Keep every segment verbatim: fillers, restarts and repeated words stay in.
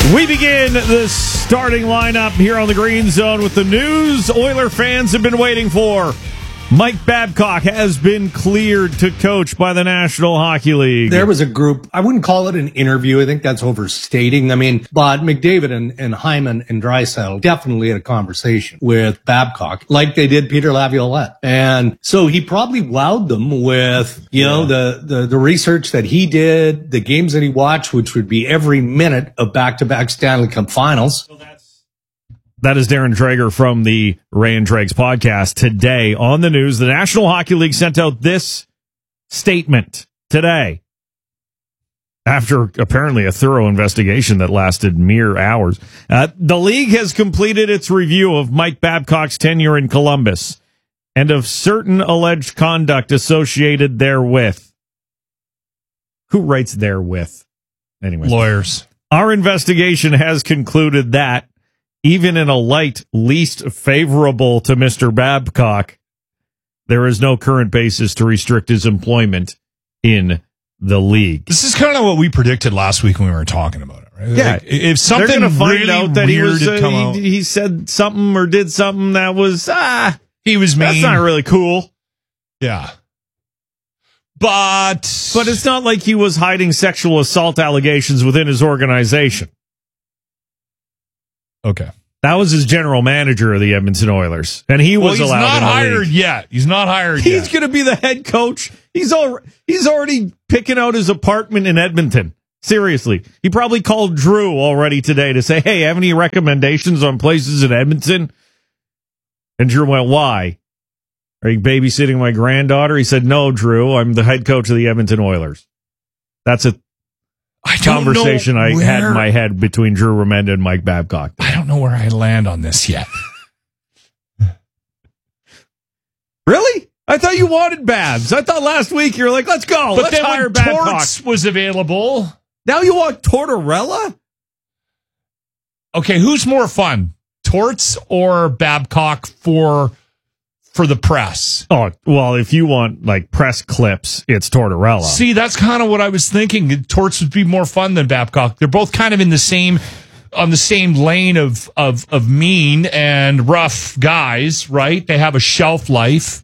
We begin the starting lineup here on the Green Zone with the news Oiler fans have been waiting for. Mike Babcock has been cleared to coach by the National Hockey League. There was a group, I wouldn't call it an interview. I think that's overstating. I mean, but McDavid and, and Hyman and Draisaitl definitely had a conversation with Babcock, like they did Peter Laviolette. And so he probably wowed them with, you know, the, the, the research that he did, the games that he watched, which would be every minute of back-to-back Stanley Cup finals. So that's That is Darren Dreger from the Ray and Dregs podcast. Today on the news, the National Hockey League sent out this statement today after apparently a thorough investigation that lasted mere hours. Uh, the league has completed its review of Mike Babcock's tenure in Columbus and of certain alleged conduct associated therewith. Who writes therewith? Anyway, lawyers. Our investigation has concluded that even in a light least favorable to Mister Babcock, there is no current basis to restrict his employment in the league. This is kind of what we predicted last week when we were talking about it, right? Yeah. Like, if something They're going to find really out that he was weird had come uh, out, he, he said something or did something that was ah he was mean. That's not really cool. Yeah. But But it's not like he was hiding sexual assault allegations within his organization. Okay. That was his general manager of the Edmonton Oilers, and he well, was he's allowed not in the hired league. yet. He's not hired He's yet. He's going to be the head coach. He's al- he's already picking out his apartment in Edmonton. Seriously. He probably called Drew already today to say, hey, have any recommendations on places in Edmonton? And Drew went, why? Are you babysitting my granddaughter? He said, no, Drew, I'm the head coach of the Edmonton Oilers. That's a I don't conversation I where, had in my head between Drew Remenda and Mike Babcock. I don't know where I land on this yet. Really? I thought you wanted Babs. I thought last week you were like, let's go. But let's then hire when Babcock. Torts was available. Now you want Tortorella? Okay, who's more fun? Torts or Babcock for for the press? Oh, well, if you want like press clips, it's Tortorella. See, that's kind of what I was thinking. Torts would be more fun than Babcock. They're both kind of in the same on the same lane of of of mean and rough guys, right? They have a shelf life.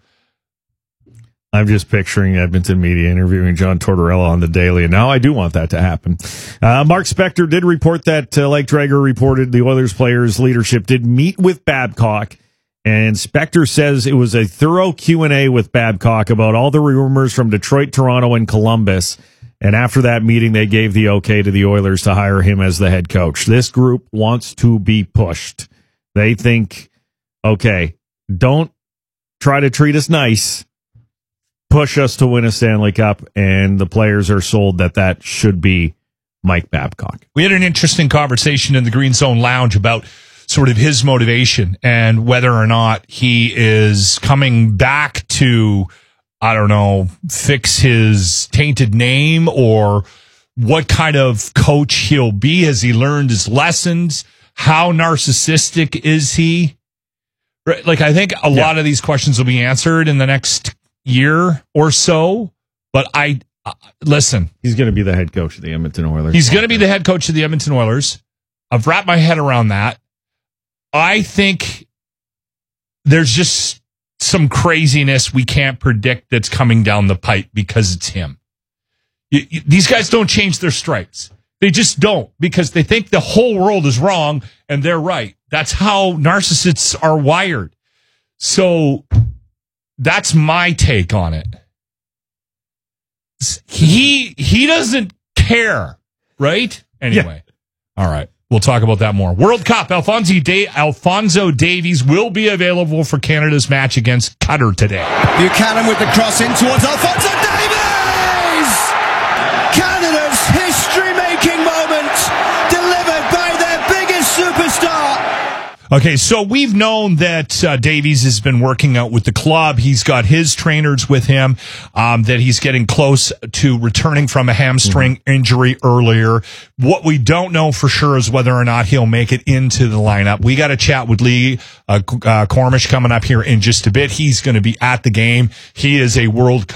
I'm just picturing Edmonton media interviewing John Tortorella on the Daily, and now I do want that to happen. Uh, Mark Spector did report that, uh, like Dreger reported, the Oilers players' leadership did meet with Babcock, and Spector says it was a thorough Q and A with Babcock about all the rumors from Detroit, Toronto, and Columbus, and after that meeting, they gave the okay to the Oilers to hire him as the head coach. This group wants to be pushed. They think, okay, don't try to treat us nice. Push us to win a Stanley Cup, and the players are sold that that should be Mike Babcock. We had an interesting conversation in the Green Zone Lounge about sort of his motivation and whether or not he is coming back to, I don't know, fix his tainted name, or what kind of coach he'll be. Has he learned his lessons? How narcissistic is he? Right, like, I think a yeah. lot of these questions will be answered in the next year or so, but I uh, listen. He's going to be the head coach of the Edmonton Oilers. He's going to be the head coach of the Edmonton Oilers. I've wrapped my head around that. I think there's just some craziness we can't predict that's coming down the pipe because it's him. You, you, these guys don't change their stripes. They just don't, because they think the whole world is wrong and they're right. That's how narcissists are wired. So that's my take on it. He he doesn't care, right? Anyway, yeah. All right. We'll talk about that more. World Cup. Alfonso, da- Alfonso Davies will be available for Canada's match against Qatar today. Buchanan with the cross in towards Alfonso Davies! Canada's history-making moment delivered by their biggest superstar. Okay, so we've known that uh, Davies has been working out with the club. He's got his trainers with him, um, that he's getting close to returning from a hamstring mm-hmm. injury earlier. What we don't know for sure is whether or not he'll make it into the lineup. We got to chat with Lee uh, uh, Cormish coming up here in just a bit. He's going to be at the game. He is a World Cup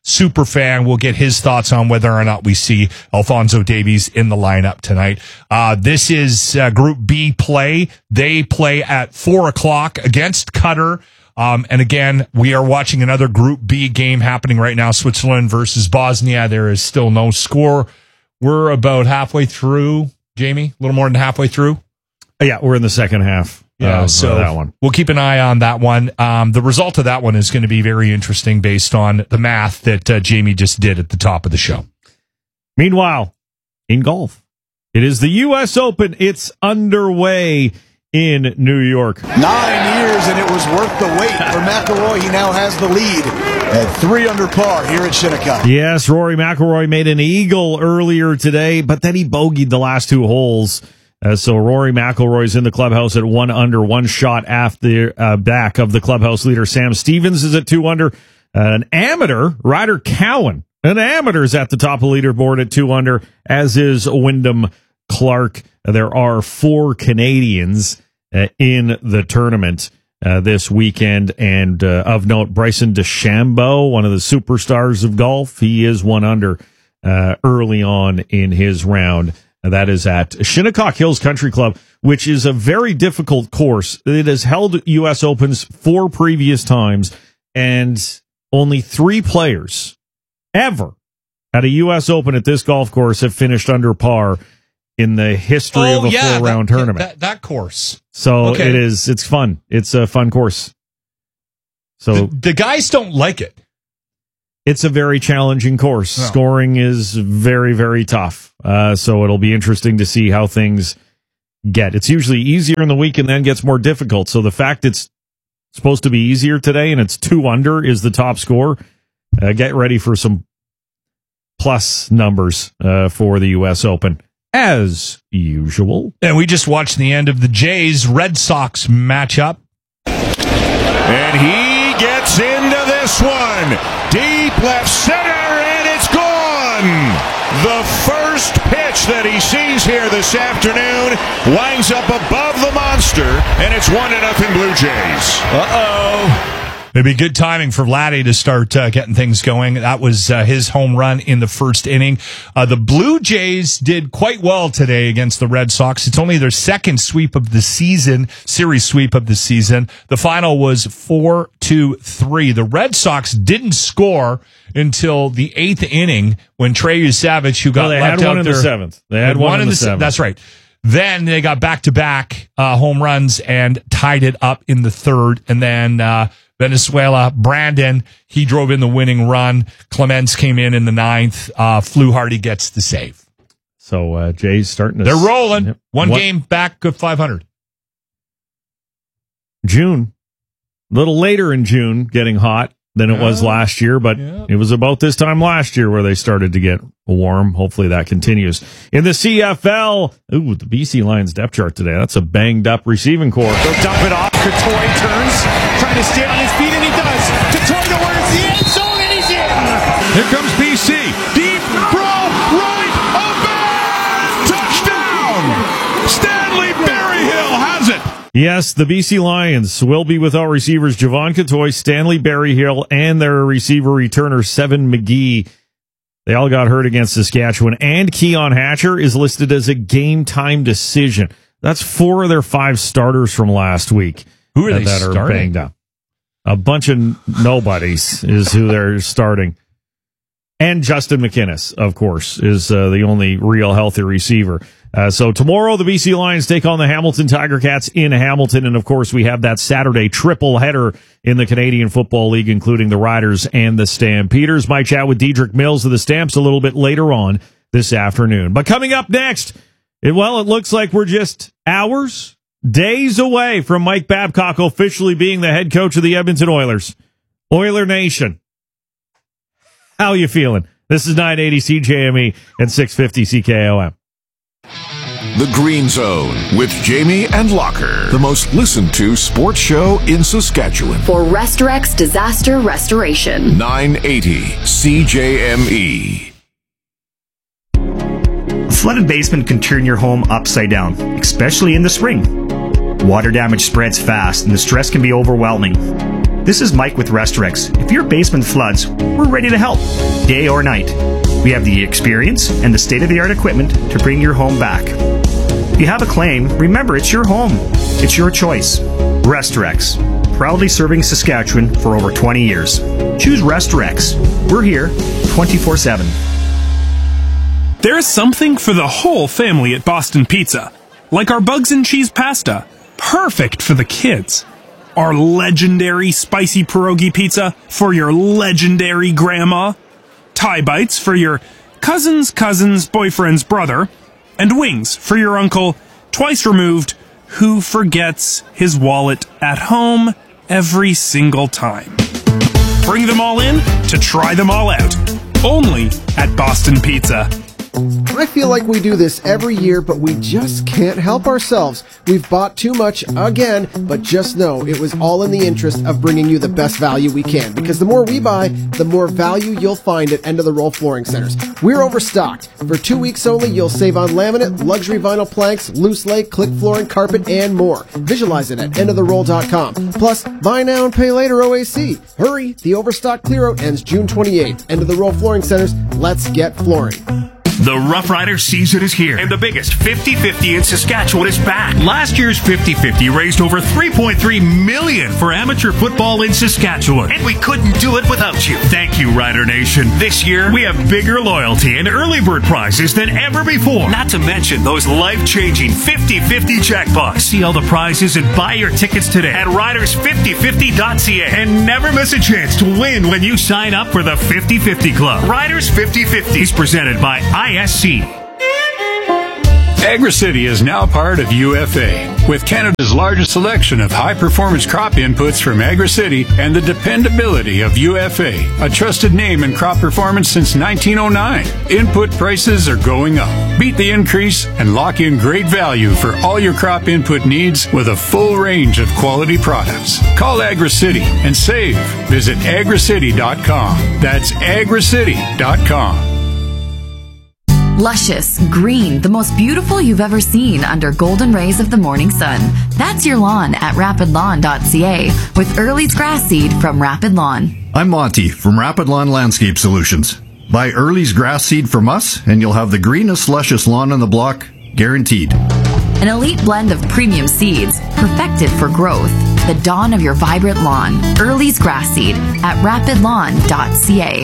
super fan. We'll get his thoughts on whether or not we see Alphonso Davies in the lineup tonight. Uh, this is uh, Group B play. They play at four o'clock against Qatar. Um, and again, we are watching another Group B game happening right now, Switzerland versus Bosnia. There is still no score. We're about halfway through, Jamie, a little more than halfway through. Yeah, we're in the second half. Yeah, of, so uh, that one. We'll keep an eye on that one. Um, the result of that one is going to be very interesting based on the math that uh, Jamie just did at the top of the show. Meanwhile, in golf, it is the U S Open. It's underway in New York. Nine years, and it was worth the wait for McIlroy. He now has the lead at three under par here at Shinnecock. Yes, Rory McIlroy made an eagle earlier today, but then he bogeyed the last two holes. Uh, so Rory McIlroy's in the clubhouse at one under, one shot after uh, back of the clubhouse leader. Sam Stevens is at two under. Uh, an amateur, Ryder Cowan, an amateur's at the top of the leaderboard at two under, as is Wyndham Clark. There are four Canadians uh, in the tournament uh, this weekend, and uh, of note, Bryson DeChambeau, one of the superstars of golf. He is one under uh, early on in his round. That is at Shinnecock Hills Country Club, which is a very difficult course. It has held U S Opens four previous times, and only three players ever at a U S Open at this golf course have finished under par in the history oh, of a yeah, four-round that, tournament. That, that course. So okay. it is. It's fun. It's a fun course. So the, the guys don't like it. It's a very challenging course. No. Scoring is very, very tough. Uh, so it'll be interesting to see how things get. It's usually easier in the week and then gets more difficult. So the fact it's supposed to be easier today and it's two under is the top score. Uh, get ready for some plus numbers uh, for the U S Open, as usual. And we just watched the end of the Jays Red Sox matchup. And he gets into this one. Deep left center, and it's gone. The first pitch that he sees here this afternoon winds up above the monster, and it's one to nothing Blue Jays. Uh-oh. Maybe good timing for Vladdy to start uh, getting things going. That was uh, his home run in the first inning. Uh, the Blue Jays did quite well today against the Red Sox. It's only their second sweep of the season, series sweep of the season. The final was four to three. The Red Sox didn't score until the eighth inning when Trey Savage, who got well, they left had one out in there, the seventh. They had one, one in the, the seventh. That's right. Then they got back-to-back uh, home runs and tied it up in the third. And then uh, Venezuela, Brandon, he drove in the winning run. Clemens came in in the ninth. Uh, Fluharty gets the save. So uh, Jay's starting to... They're rolling. Yep. One what? game back of five hundred. June. A little later in June, getting hot than it yeah. was last year, but yep. it was about this time last year where they started to get warm. Hopefully that continues. In the C F L, ooh, the B C Lions depth chart today. That's a banged up receiving corps. They'll dump it off. Couture turns, trying to stay on his feet, and he does. Couture towards the end zone, and he's in. Here comes B C. Deep throw, right, open! Touchdown! Stanley Berryhill has it. Yes, the B C Lions will be without receivers Javon Catoy, Stanley Berryhill, and their receiver returner, Seven McGee. They all got hurt against Saskatchewan, and Keon Hatcher is listed as a game-time decision. That's four of their five starters from last week. Who are they that starting? Are banged up. A bunch of nobodies is who they're starting. And Justin McInnes, of course, is uh, the only real healthy receiver. Uh, so tomorrow, the B C Lions take on the Hamilton Tiger Cats in Hamilton. And, of course, we have that Saturday triple header in the Canadian Football League, including the Riders and the Stampeders. Might chat with Dedrick Mills of the Stamps a little bit later on this afternoon. But coming up next, it, well, it looks like we're just hours, days away from Mike Babcock officially being the head coach of the Edmonton Oilers. Oiler Nation. How you feeling? This is nine eighty C J M E and six fifty C K O M. The Green Zone with Jamie and Locker, the most listened to sports show in Saskatchewan. For Restorex Disaster Restoration. nine eighty C J M E. A flooded basement can turn your home upside down, especially in the spring. Water damage spreads fast and the stress can be overwhelming. This is Mike with Restorex. If your basement floods, we're ready to help, day or night. We have the experience and the state-of-the-art equipment to bring your home back. If you have a claim, remember it's your home. It's your choice. Restorex, proudly serving Saskatchewan for over twenty years. Choose Restorex. We're here twenty-four seven. There's something for the whole family at Boston Pizza. Like our bugs and cheese pasta. Perfect for the kids. Our legendary spicy pierogi pizza for your legendary grandma. Thai bites for your cousin's cousin's boyfriend's brother. And wings for your uncle, twice removed, who forgets his wallet at home every single time. Bring them all in to try them all out. Only at Boston Pizza. I feel like we do this every year, but we just can't help ourselves. We've bought too much again, but just know it was all in the interest of bringing you the best value we can, because the more we buy, the more value you'll find at End of the Roll Flooring Centers. We're overstocked. For two weeks only, you'll save on laminate, luxury vinyl planks, loose lay, click flooring, carpet, and more. Visualize it at end of the roll dot com. Plus, buy now and pay later O A C. Hurry, the overstock clear-out ends June twenty-eighth. End of the Roll Flooring Centers, let's get flooring. The Rough Rider season is here, and the biggest fifty fifty in Saskatchewan is back. Last year's fifty fifty raised over three point three million dollars for amateur football in Saskatchewan, and we couldn't do it without you. Thank you, Rider Nation. This year, we have bigger loyalty and early bird prizes than ever before. Not to mention those life-changing fifty fifty jackpots. See all the prizes and buy your tickets today at riders fifty fifty dot c a, and never miss a chance to win when you sign up for the fifty fifty Club. Riders fifty fifty is presented by I S C. AgriCity is now part of U F A. With Canada's largest selection of high-performance crop inputs from AgriCity and the dependability of U F A, a trusted name in crop performance since nineteen oh nine. Input prices are going up. Beat the increase and lock in great value for all your crop input needs with a full range of quality products. Call AgriCity and save. Visit agricity dot com. That's agricity dot com. Luscious, green, the most beautiful you've ever seen under golden rays of the morning sun. That's your lawn at rapid lawn dot c a with Early's grass seed from Rapid Lawn. I'm Monty from Rapid Lawn Landscape Solutions. Buy Early's grass seed from us and you'll have the greenest, luscious lawn on the block, guaranteed. An elite blend of premium seeds, perfected for growth. The dawn of your vibrant lawn. Early's grass seed at rapid lawn dot c a.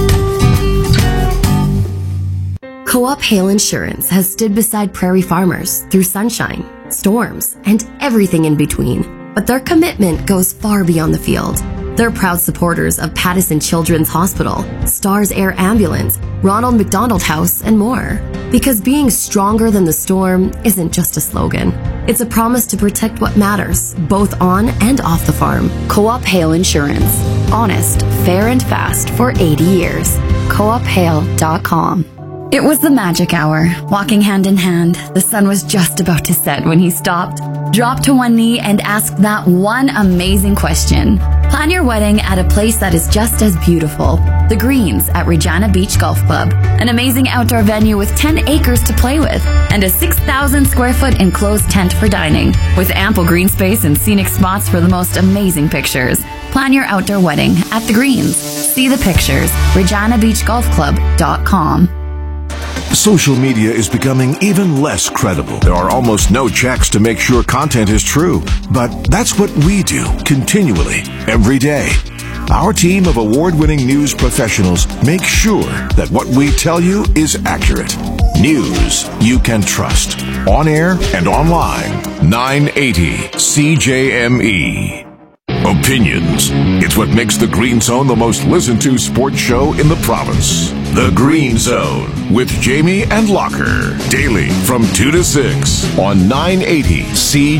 Co-op Hail Insurance has stood beside prairie farmers through sunshine, storms, and everything in between. But their commitment goes far beyond the field. They're proud supporters of Pattison Children's Hospital, Stars Air Ambulance, Ronald McDonald House, and more. Because being stronger than the storm isn't just a slogan. It's a promise to protect what matters, both on and off the farm. Co-op Hail Insurance. Honest, fair, and fast for eighty years. co op hail dot com. It was the magic hour, walking hand in hand. The sun was just about to set when he stopped, dropped to one knee, and asked that one amazing question. Plan your wedding at a place that is just as beautiful. The Greens at Regina Beach Golf Club, an amazing outdoor venue with ten acres to play with, and a six thousand square foot enclosed tent for dining, with ample green space and scenic spots for the most amazing pictures. Plan your outdoor wedding at The Greens. See the pictures, regina beach golf club dot com. Social media is becoming even less credible. There are almost no checks to make sure content is true. But that's what we do continually, every day. Our team of award-winning news professionals make sure that what we tell you is accurate. News you can trust. On air and online. nine eighty C J M E. Opinions. It's what makes the Green Zone the most listened to sports show in the province. The Green Zone with Jamie and Locker. Daily from two to six on nine eighty C J M E.